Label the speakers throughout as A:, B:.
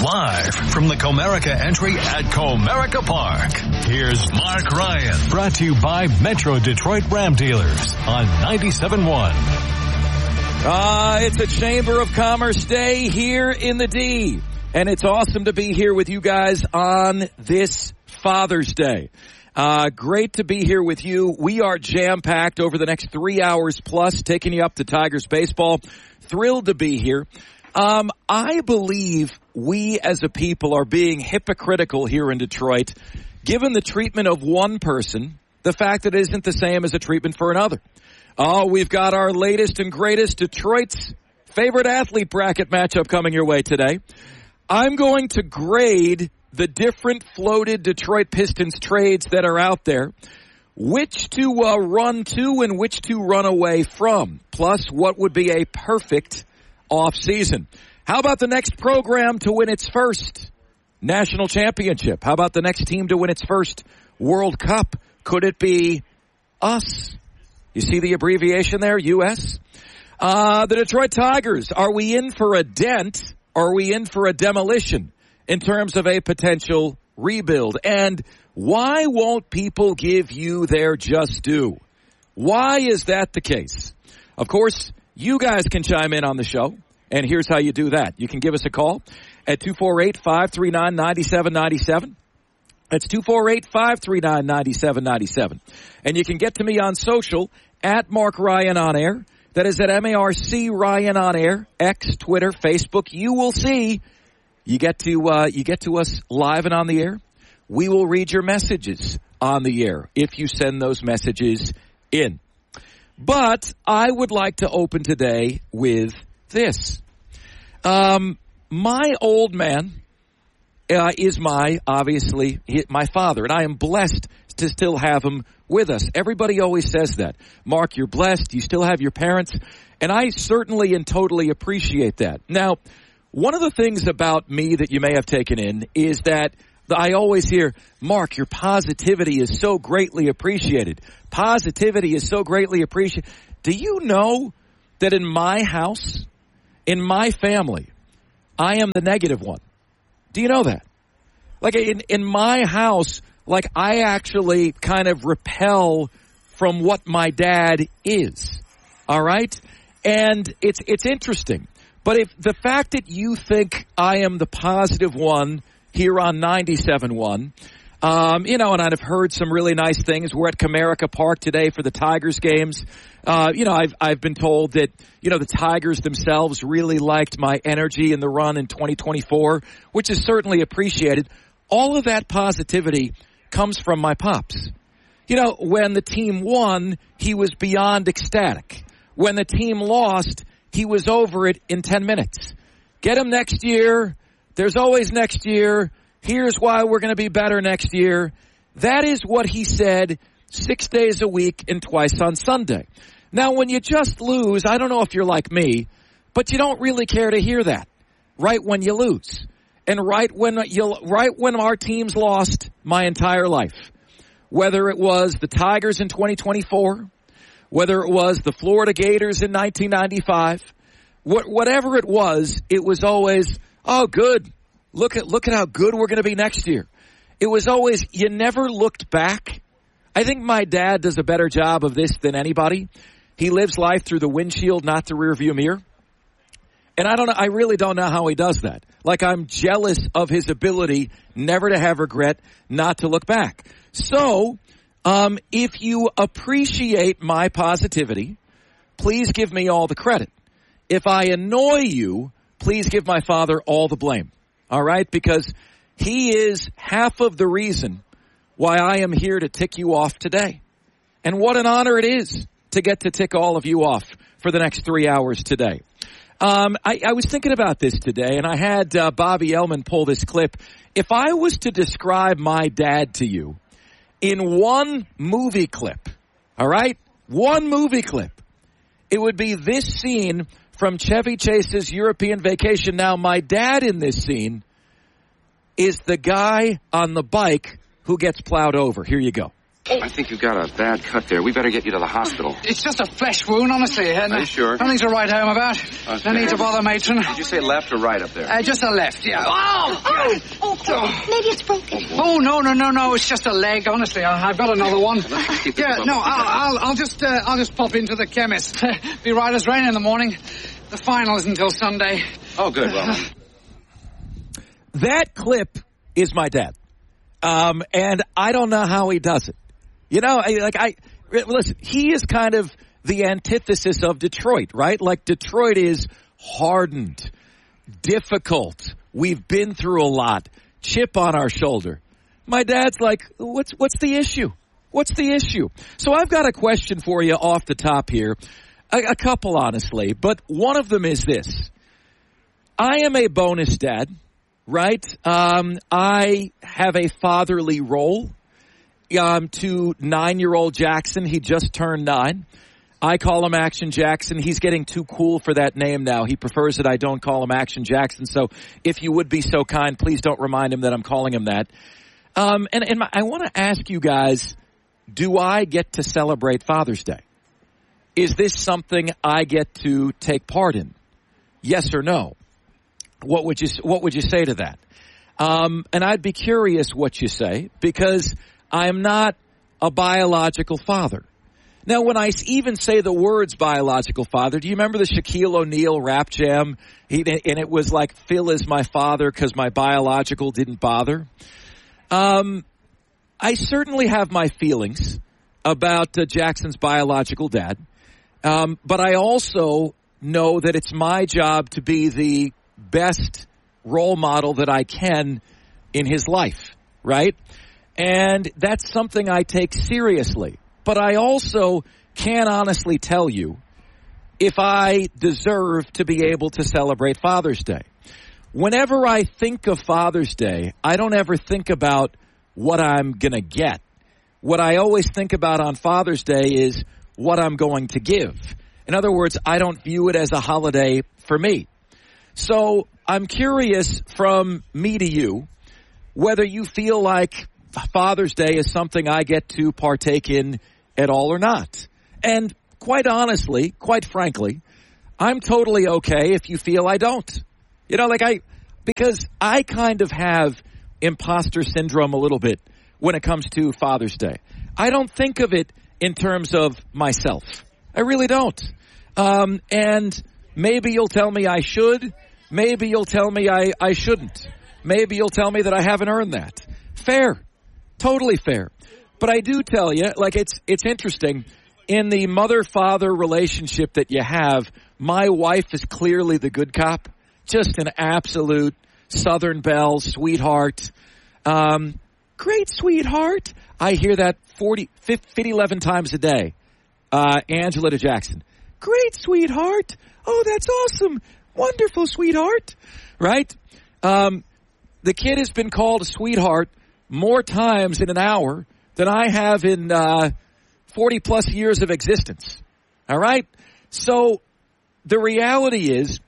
A: Live from the Comerica entry at Comerica Park, here's Mark Ryan. Brought to you by Metro Detroit Ram Dealers on 97.1.
B: It's a Chamber of Commerce Day here in the D, and it's awesome to be here with you guys on this Father's Day. Great to be here with you. We are jam-packed over the next 3 hours plus, taking you up to Tigers baseball. Thrilled to be here. I believe we as a people are being hypocritical here in Detroit, given the treatment of one person, the fact that it isn't the same as a treatment for another. Oh, we've got our latest and greatest Detroit's favorite athlete bracket matchup coming your way today. I'm going to grade the different floated Detroit Pistons trades that are out there, which to run to and which to run away from, plus what would be a perfect off-season. How about the next program to win its first national championship? How about the next team to win its first World Cup? Could it be us? You see the abbreviation there, U.S.? The Detroit Tigers, are we in for a dent or are we in for a demolition in terms of a potential rebuild? And why won't people give you their just due? Why is that the case? Of course, you guys can chime in on the show, and here's how you do that. You can give us a call at 248-539-9797. That's 248-539-9797. And you can get to me on social at Mark Ryan on Air. That is at MARC Ryan on Air, X, Twitter, Facebook. You will see you get to us live and on the air. We will read your messages on the air if you send those messages in. But I would like to open today with this. My old man is my father, and I am blessed to still have him with us. Everybody always says that. Mark, you're blessed. You still have your parents. And I certainly and totally appreciate that. Now, one of the things about me that you may have taken in is that I always hear, Mark, your positivity is so greatly appreciated. Positivity is so greatly appreciated. Do you know that in my house, in my family, I am the negative one? Do you know that? Like in my house, like I actually kind of repel from what my dad is. All right? And it's interesting. But if the fact that you think I am the positive one here on 97.1, and I've heard some really nice things. We're at Comerica Park today for the Tigers games. I've been told that, the Tigers themselves really liked my energy in the run in 2024, which is certainly appreciated. All of that positivity comes from my pops. When the team won, he was beyond ecstatic. When the team lost, he was over it in 10 minutes. Get him next year. There's always next year. Here's why we're going to be better next year. That is what he said 6 days a week and twice on Sunday. Now, when you just lose, I don't know if you're like me, but you don't really care to hear that right when you lose. And right when our teams lost my entire life, whether it was the Tigers in 2024, whether it was the Florida Gators in 1995, whatever it was always, oh, good. Look at how good we're going to be next year. It was always, you never looked back. I think my dad does a better job of this than anybody. He lives life through the windshield, not the rearview mirror. And I really don't know how he does that. Like, I'm jealous of his ability never to have regret, not to look back. So, if you appreciate my positivity, please give me all the credit. If I annoy you, please give my father all the blame. All right? Because he is half of the reason why I am here to tick you off today. And what an honor it is to get to tick all of you off for the next 3 hours today. I was thinking about this today, and I had Bobby Ellman pull this clip. If I was to describe my dad to you in one movie clip, all right, one movie clip, it would be this scene from Chevy Chase's European Vacation. Now, my dad in this scene is the guy on the bike who gets plowed over. Here you go.
C: I think you've got a bad cut there. We better get you to the hospital.
D: It's just a flesh wound, honestly.
C: Are you sure?
D: Nothing to write home about. No need to bother, matron.
C: Did you say left or right up there?
D: Just a left, yeah.
E: Maybe it's broken.
D: Oh, no. It's just a leg, honestly. I've got another one. Yeah, no, I'll just pop into the chemist. Be right as rain in the morning. The final isn't until Sunday.
C: Oh, good. Well,
B: that clip is my dad. And I don't know how he does it. You know, listen, he is kind of the antithesis of Detroit, right? Like, Detroit is hardened, difficult. We've been through a lot. Chip on our shoulder. My dad's like, what's the issue? What's the issue? So I've got a question for you off the top here. A couple, honestly. But one of them is this. I am a bonus dad, right? I have a fatherly role. To 9-year-old Jackson. He just turned 9. I call him Action Jackson. He's getting too cool for that name now. He prefers that I don't call him Action Jackson. So if you would be so kind, please don't remind him that I'm calling him that. I want to ask you guys, do I get to celebrate Father's Day? Is this something I get to take part in? Yes or no? What would you say to that? And I'd be curious what you say, because I am not a biological father. Now, when I even say the words biological father, do you remember the Shaquille O'Neal rap jam? And it was like, Phil is my father because my biological didn't bother. I certainly have my feelings about Jackson's biological dad. But I also know that it's my job to be the best role model that I can in his life, right? And that's something I take seriously. But I also can't honestly tell you if I deserve to be able to celebrate Father's Day. Whenever I think of Father's Day, I don't ever think about what I'm going to get. What I always think about on Father's Day is what I'm going to give. In other words, I don't view it as a holiday for me. So I'm curious from me to you whether you feel like Father's Day is something I get to partake in at all or not. And quite honestly, quite frankly, I'm totally okay if you feel I don't. You know, because I kind of have imposter syndrome a little bit when it comes to Father's Day. I don't think of it in terms of myself. I really don't. And maybe you'll tell me I should. Maybe you'll tell me I shouldn't. Maybe you'll tell me that I haven't earned that. Fair. Totally fair. But I do tell you, it's interesting. In the mother-father relationship that you have, my wife is clearly the good cop. Just an absolute Southern belle, sweetheart. Great sweetheart. I hear that 11 times a day. Angela to Jackson. Great sweetheart. Oh, that's awesome. Wonderful sweetheart. Right? The kid has been called a sweetheart more times in an hour than I have in 40 plus years of existence. All right? So the reality is,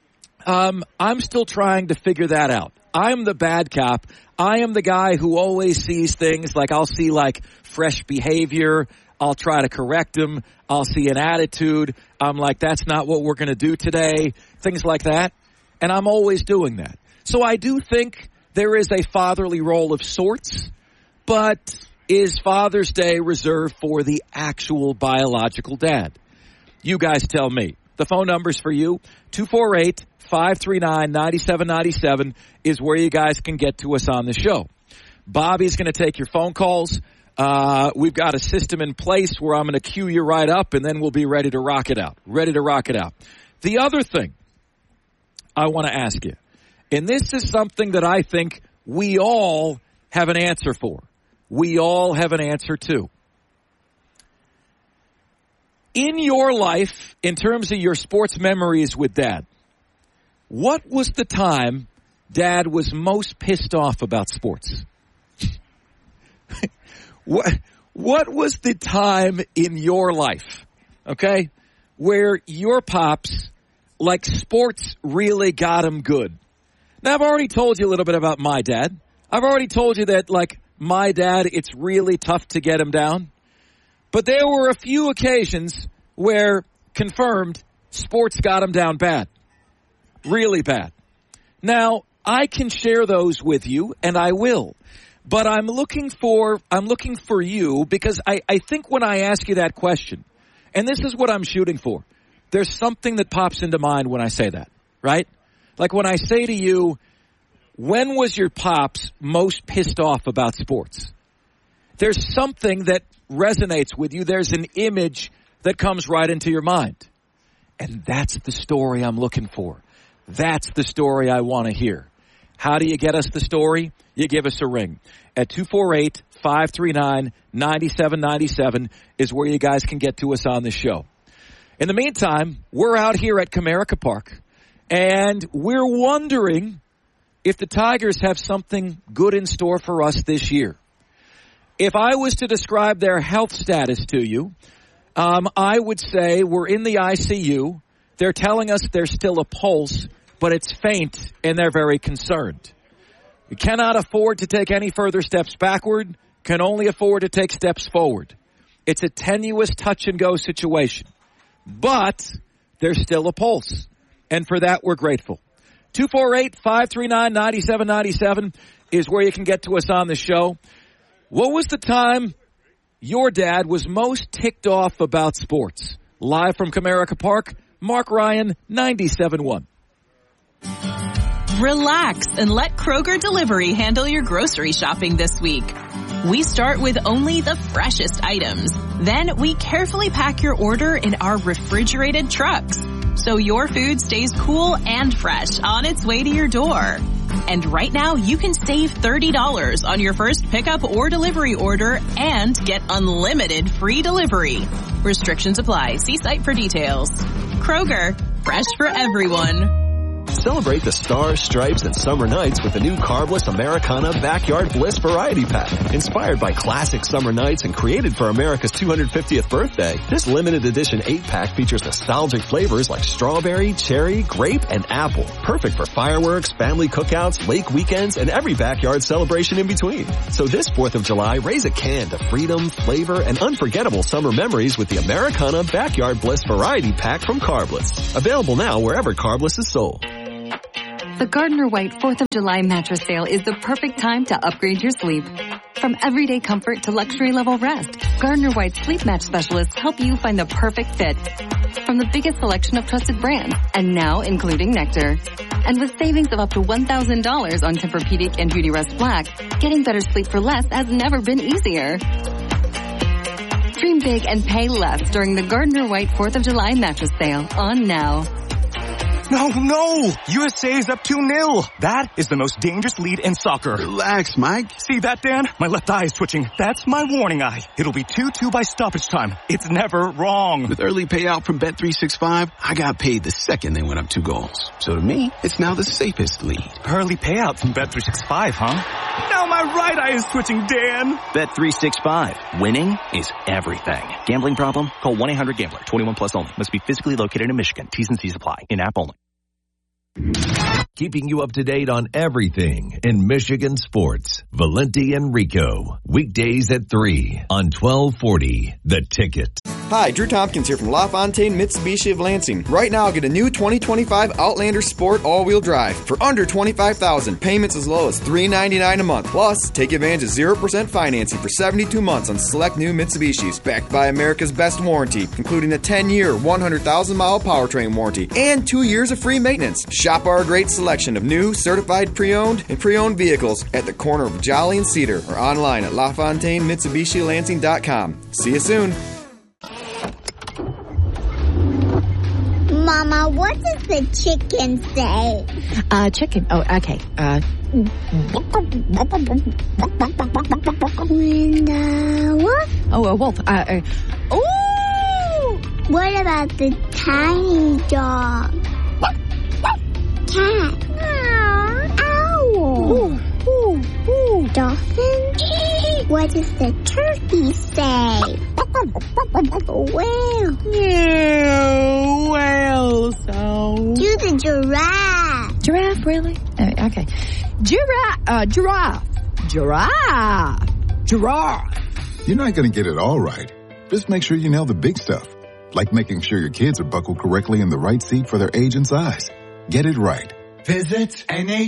B: I'm still trying to figure that out. I'm the bad cop. I am the guy who always sees things like, I'll see like fresh behavior. I'll try to correct him. I'll see an attitude. I'm like, that's not what we're going to do today. Things like that. And I'm always doing that. So I do think there is a fatherly role of sorts, but is Father's Day reserved for the actual biological dad? You guys tell me. The phone number's for you, 248-539-9797 is where you guys can get to us on the show. Bobby's going to take your phone calls. We've got a system in place where I'm going to queue you right up, and then we'll be ready to rock it out. The other thing I want to ask you, and this is something that I think we all have an answer for. We all have an answer to. In your life, in terms of your sports memories with Dad, what was the time Dad was most pissed off about sports? What was the time in your life, okay, where your pops, like, sports really got him good? Now, I've already told you a little bit about my dad. I've already told you that, like, my dad, it's really tough to get him down. But there were a few occasions where, confirmed, sports got him down bad. Really bad. Now, I can share those with you, and I will. But I'm looking for you, because I think when I ask you that question, and this is what I'm shooting for, there's something that pops into mind when I say that, right? Like when I say to you, when was your pops most pissed off about sports? There's something that resonates with you. There's an image that comes right into your mind. And that's the story I'm looking for. That's the story I want to hear. How do you get us the story? You give us a ring. At 248-539-9797 is where you guys can get to us on the show. In the meantime, we're out here at Comerica Park, and we're wondering if the Tigers have something good in store for us this year. If I was to describe their health status to you, I would say we're in the ICU. They're telling us there's still a pulse, but it's faint, and they're very concerned. We cannot afford to take any further steps backward, can only afford to take steps forward. It's a tenuous touch-and-go situation. But there's still a pulse, and for that we're grateful. 248-539-9797 is where you can get to us on the show. What was the time your dad was most ticked off about sports? Live from Comerica Park, Mark Ryan, 97.1.
F: Relax and let Kroger Delivery handle your grocery shopping this week. We start with only the freshest items. Then we carefully pack your order in our refrigerated trucks, so your food stays cool and fresh on its way to your door. And right now, you can save $30 on your first pickup or delivery order and get unlimited free delivery. Restrictions apply. See site for details. Kroger, fresh for everyone.
G: Celebrate the stars, stripes, and summer nights with the new Carbless Americana Backyard Bliss Variety Pack. Inspired by classic summer nights and created for America's 250th birthday, this limited edition 8-pack features nostalgic flavors like strawberry, cherry, grape, and apple. Perfect for fireworks, family cookouts, lake weekends, and every backyard celebration in between. So this 4th of July, raise a can to freedom, flavor, and unforgettable summer memories with the Americana Backyard Bliss Variety Pack from Carbless. Available now wherever Carbless is sold.
H: The Gardner White 4th of July mattress sale is the perfect time to upgrade your sleep. From everyday comfort to luxury level rest, Gardner White sleep match specialists help you find the perfect fit. From the biggest selection of trusted brands, and now including Nectar. And with savings of up to $1,000 on Tempur-Pedic and Beautyrest Black, getting better sleep for less has never been easier. Dream big and pay less during the Gardner White 4th of July mattress sale on now.
I: No! USA is up 2-0. That is the most dangerous lead in soccer.
J: Relax, Mike.
I: See that, Dan? My left eye is twitching. That's my warning eye. It'll be 2-2 by stoppage time. It's never wrong.
J: With early payout from Bet365, I got paid the second they went up 2 goals. So to me, it's now the safest lead.
I: Early payout from Bet365, huh? Now my right eye is twitching, Dan.
K: Bet365. Winning is everything. Gambling problem? Call 1-800-GAMBLER. 21 plus only. Must be physically located in Michigan. T's and C's apply. In-app only.
L: Keeping you up to date on everything in Michigan sports. Valenti and Rico. Weekdays at 3 on 1240 The Ticket.
M: Hi, Drew Tompkins here from LaFontaine Mitsubishi of Lansing. Right now, get a new 2025 Outlander Sport all-wheel drive for under $25,000. Payments as low as $399 a month. Plus, take advantage of 0% financing for 72 months on select new Mitsubishis. Backed by America's best warranty, including a 10-year, 100,000-mile powertrain warranty and 2 years of free maintenance. Shop our great selection of new, certified pre-owned and pre-owned vehicles at the corner of Jolly and Cedar or online at LaFontaineMitsubishiLansing.com. See you soon.
E: Mama, what does the chicken say?
N: Chicken. Oh, okay.
E: What?
N: Oh, a wolf.
E: Ooh! What about the tiny dog? Cat. Owl.
N: Ooh, ooh, ooh.
E: Dolphin. What does the turkey say? Whale.
N: Yeah, whale sound.
E: Do the giraffe.
N: Giraffe, really? Okay. Giraffe. Giraffe.
O: Gerard.
P: You're not going to get it all right. Just make sure you nail the big stuff, like making sure your kids are buckled correctly in the right seat for their age and size. Get it right.
O: Visit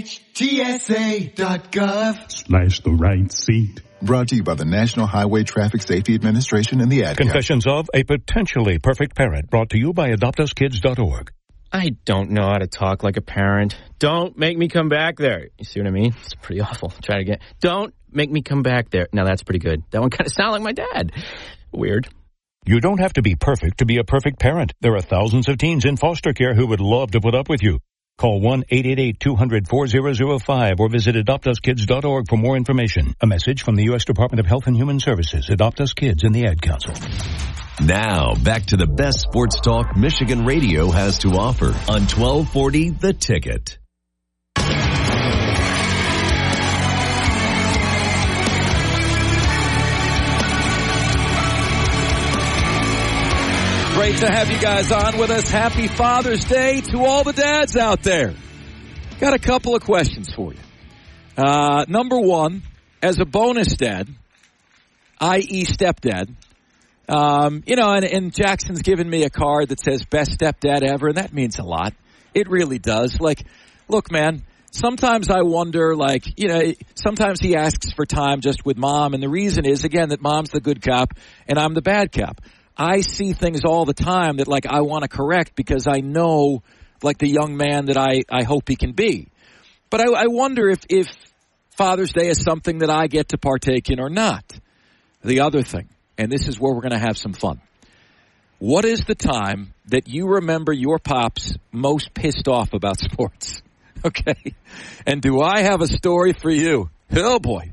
O: NHTSA.gov/the
P: right seat. Brought to you by the National Highway Traffic Safety Administration and the Ad Council.
Q: Confessions of a potentially perfect parent, brought to you by AdoptUsKids.org.
R: I don't know how to talk like a parent. Don't make me come back there. You see what I mean? It's pretty awful. Try it again. Don't make me come back there. Now that's pretty good. That one kind of sounded like my dad. Weird.
Q: You don't have to be perfect to be a perfect parent. There are thousands of teens in foster care who would love to put up with you. Call 1-888-200-4005 or visit AdoptUsKids.org for more information. A message from the U.S. Department of Health and Human Services, Adopt Us Kids, and the Ad Council.
L: Now, back to the best sports talk Michigan radio has to offer on 1240 The Ticket.
B: Great to have you guys on with us. Happy Father's Day to all the dads out there. Got a couple of questions for you. Number one, as a bonus dad, i.e. stepdad, and Jackson's given me a card that says best stepdad ever, and that means a lot. It really does. Like, look, man, sometimes I wonder, sometimes he asks for time just with mom, and the reason is, again, that mom's the good cop and I'm the bad cop. I see things all the time that, I want to correct because I know, the young man that I hope he can be. But I wonder if Father's Day is something that I get to partake in or not. The other thing, and this is where we're going to have some fun. What is the time that you remember your pops most pissed off about sports? Okay. And do I have a story for you? Oh, boy.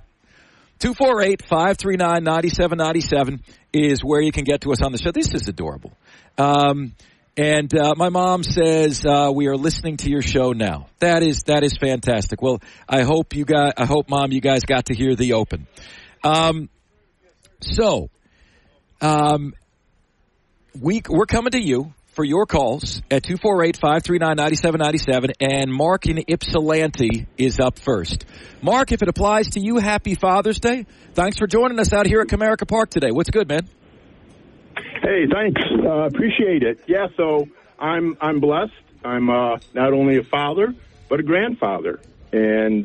B: 248-539-9797 is where you can get to us on the show. This is adorable. And my mom says we are listening to your show now. That is fantastic. Well, I hope Mom, you guys got to hear the open. We're coming to you for your calls at 248-539-9797, and Mark in Ypsilanti is up first. Mark, if it applies to you, happy Father's Day. Thanks for joining us out here at Comerica Park today. What's good, man?
S: Hey, thanks. Appreciate it. Yeah, so I'm blessed. I'm not only a father, but a grandfather. And